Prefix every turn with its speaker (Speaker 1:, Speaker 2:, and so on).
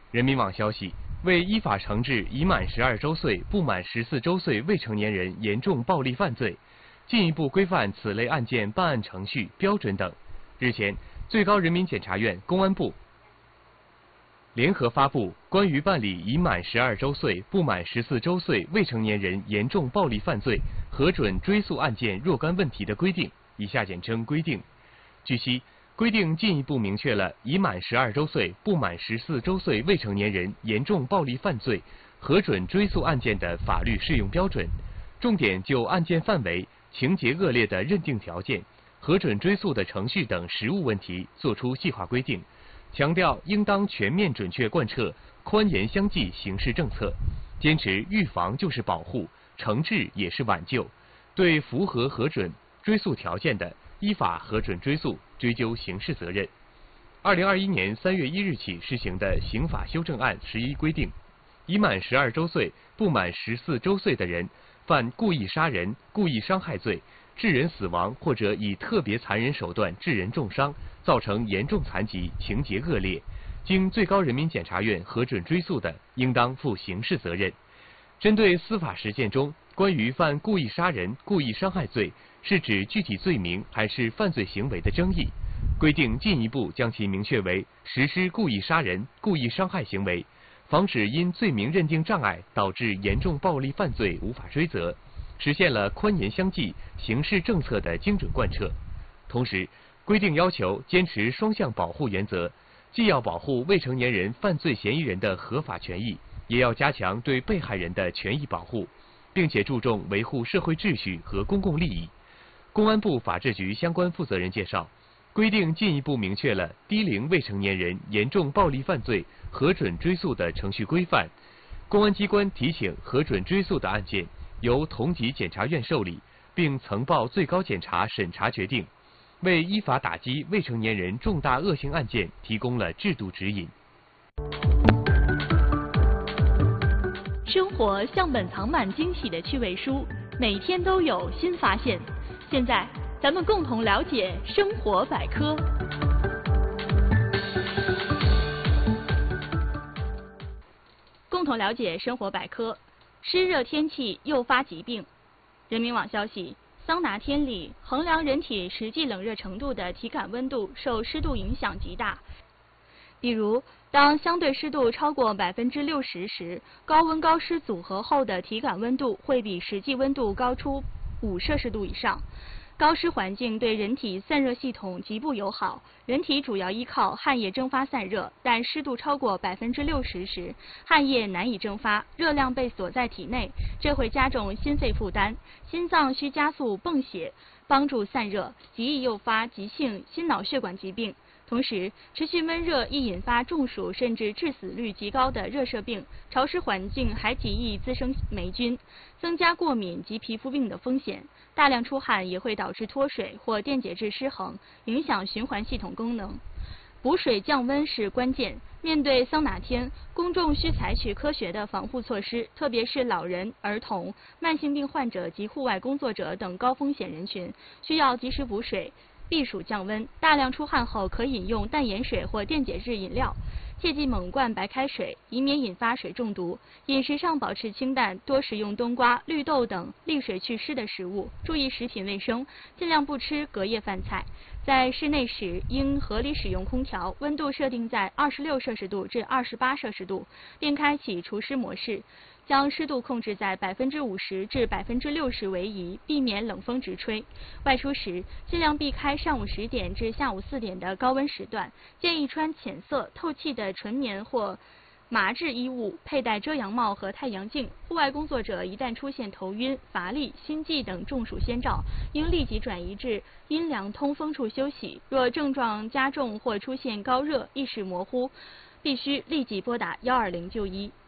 Speaker 1: 人民网消息，为依法惩治已满12周岁不满14周岁未成年人严重暴力犯罪，进一步规范此类案件办案程序标准等，日前，最高人民检察院、公安部联合发布《关于办理已满12周岁不满14周岁未成年人严重暴力犯罪核准追诉案件若干问题的规定》（以下简称规定）。据悉，规定进一步明确了已满12周岁不满14周岁未成年人严重暴力犯罪核准追诉案件的法律适用标准，重点就案件范围、情节恶劣的认定条件、核准追诉的程序等实务问题作出细化规定，强调应当全面准确贯彻宽严相济刑事政策，坚持预防就是保护，惩治也是挽救，对符合核准追诉条件的，依法核准追诉，追究刑事责任。2021年3月1日起施行的刑法修正案11规定，已满12周岁不满14周岁的人，犯故意杀人、故意伤害罪，致人死亡或者以特别残忍手段致人重伤，造成严重残疾，情节恶劣，经最高人民检察院核准追诉的，应当负刑事责任。针对司法实践中关于犯故意杀人、故意伤害罪是指具体罪名还是犯罪行为的争议，规定进一步将其明确为实施故意杀人、故意伤害行为，防止因罪名认定障碍导致严重暴力犯罪无法追责，实现了宽严相济刑事政策的精准贯彻。同时，规定要求坚持双向保护原则，既要保护未成年人犯罪嫌疑人的合法权益，也要加强对被害人的权益保护，并且注重维护社会秩序和公共利益。公安部法制局相关负责人介绍，规定进一步明确了低龄未成年人严重暴力犯罪核准追诉的程序规范。公安机关提请核准追诉的案件由同级检察院受理，并呈报最高检察审查决定，为依法打击未成年人重大恶性案件提供了制度指引。
Speaker 2: 生活像本藏满惊喜的趣味书，每天都有新发现。现在，咱们共同了解生活百科。共同了解生活百科。湿热天气诱发疾病。人民网消息，桑拿天里，衡量人体实际冷热程度的体感温度受湿度影响极大。比如，当相对湿度超过60%时，高温高湿组合后的体感温度会比实际温度高出5摄氏度以上。高湿环境对人体散热系统极不友好，人体主要依靠汗液蒸发散热，但湿度超过60%时，汗液难以蒸发，热量被锁在体内，这会加重心肺负担，心脏需加速泵血，帮助散热，极易诱发急性心脑血管疾病。同时，持续闷热易引发中暑甚至致死率极高的热射病，潮湿环境还极易滋生霉菌，增加过敏及皮肤病的风险。大量出汗也会导致脱水或电解质失衡，影响循环系统功能。补水降温是关键。面对桑拿天，公众需采取科学的防护措施，特别是老人、儿童、慢性病患者及户外工作者等高风险人群，需要及时补水。避暑降温，大量出汗后可饮用淡盐水或电解质饮料，切忌猛灌白开水，以免引发水中毒。饮食上保持清淡，多食用冬瓜、绿豆等利水祛湿的食物，注意食品卫生，尽量不吃隔夜饭菜。在室内时，应合理使用空调，温度设定在26摄氏度至28摄氏度，并开启除湿模式。将湿度控制在50%至60%为宜，避免冷风直吹。外出时，尽量避开上午10点至下午4点的高温时段，建议穿浅色、透气的纯棉或麻质衣物，佩戴遮阳帽和太阳镜。户外工作者一旦出现头晕、乏力、心悸等中暑先兆，应立即转移至阴凉通风处休息。若症状加重或出现高热、意识模糊，必须立即拨打120就医。